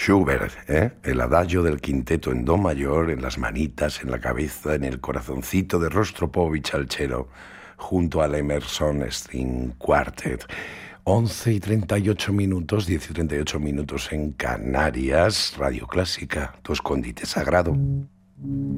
Schubert, el adagio del quinteto en do mayor, en las manitas, en la cabeza, en el corazoncito de Rostropovich al cello, junto al Emerson String Quartet. 11:38, 10:38 en Canarias, Radio Clásica, tu escondite sagrado.